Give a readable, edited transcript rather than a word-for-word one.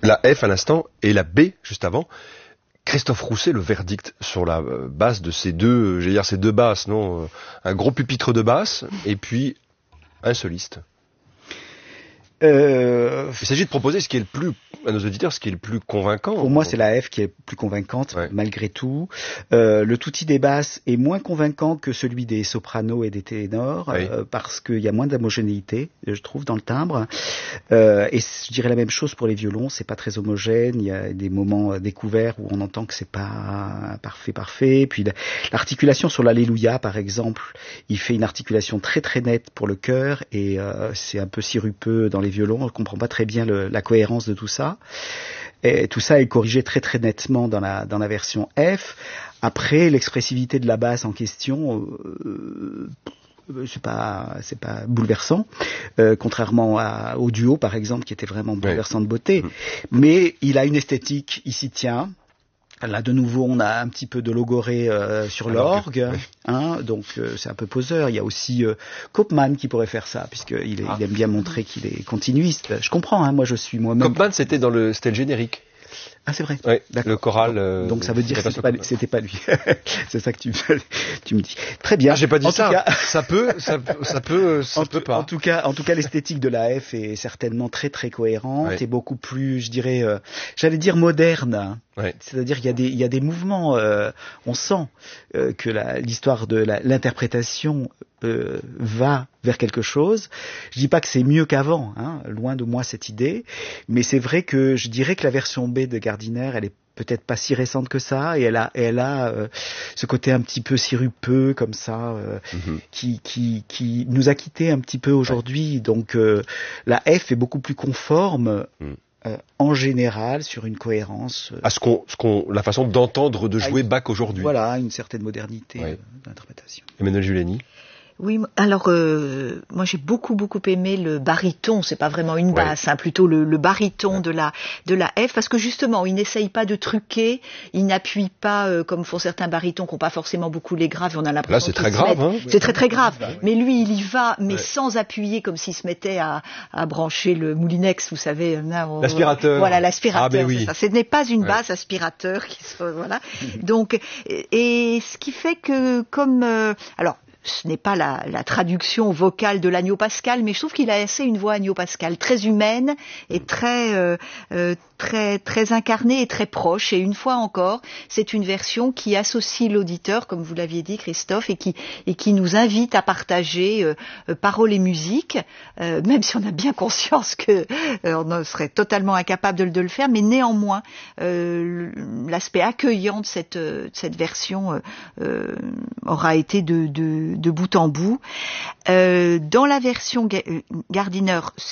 la F à l'instant et la B juste avant. Christophe Rousset, le verdict sur la base de ces deux, ces deux basses, non, un gros pupitre de basse et puis un soliste. Il s'agit de proposer ce qui est le plus, à nos auditeurs, ce qui est le plus convaincant. Pour moi, c'est la F qui est plus convaincante, malgré tout. Le tutti des basses est moins convaincant que celui des sopranos et des ténors, parce qu'il y a moins d'homogénéité, je trouve, dans le timbre. Et je dirais la même chose pour les violons, c'est pas très homogène, il y a des moments découverts où on entend que c'est pas parfait. Puis l'articulation sur l'Alléluia, par exemple, il fait une articulation très très nette pour le chœur, et c'est un peu sirupeux dans les violons, on ne comprend pas très bien la cohérence de tout ça. Et tout ça est corrigé très très nettement dans la version F. Après, l'expressivité de la basse en question, c'est pas bouleversant, contrairement au duo par exemple, qui était vraiment bouleversant de beauté. Mais il a une esthétique, il s'y tient. Là, de nouveau, on a un petit peu de logoré sur l'orgue, donc c'est un peu poseur. Il y a aussi Kaufmann qui pourrait faire ça, puisqu'il aime bien montrer qu'il est continuiste. Je comprends, moi je suis moi-même... Kaufmann, c'était le générique. Ah, c'est vrai. Oui, le choral. Donc ça veut dire que c'était pas lui. C'est ça que tu me dis. Très bien. J'ai pas dit ça. Cas, ça peut pas. En tout cas, l'esthétique de la F est certainement très très cohérente et beaucoup plus, je dirais, j'allais dire moderne. C'est-à-dire qu'il y a des mouvements. On sent que l'histoire de l'interprétation va vers quelque chose. Je dis pas que c'est mieux qu'avant, loin de moi cette idée, mais c'est vrai que je dirais que la version B de Gardiner, elle est peut-être pas si récente que ça, et elle a ce côté un petit peu sirupeux comme ça, qui nous a quittés un petit peu aujourd'hui. Donc la F est beaucoup plus conforme. En général, sur une cohérence. À la façon d'entendre, de jouer Bach aujourd'hui. Voilà, une certaine modernité d'interprétation. Emmanuelle Giuliani. Oui, alors moi j'ai beaucoup aimé le baryton, c'est pas vraiment une basse, plutôt le baryton de la F, parce que justement il n'essaye pas de truquer, il n'appuie pas comme font certains barytons qui n'ont pas forcément beaucoup les graves, on a l'impression là c'est très grave, c'est très grave, mais lui il y va, mais sans appuyer, comme s'il se mettait à brancher le moulinex, vous savez, l'aspirateur. Voilà, l'aspirateur, oui. c'est ça. Ce n'est pas une basse aspirateur voilà. Donc et ce qui fait que comme alors ce n'est pas la traduction vocale de l'agneau pascal, mais je trouve qu'il a assez une voix agneau pascal, très humaine et très incarnée et très proche. Et une fois encore, c'est une version qui associe l'auditeur, comme vous l'aviez dit, Christophe, et qui nous invite à partager paroles et musique, même si on a bien conscience que on serait totalement incapable de le faire, mais néanmoins, l'aspect accueillant de cette version aura été de bout en bout. Dans la version Gardiner,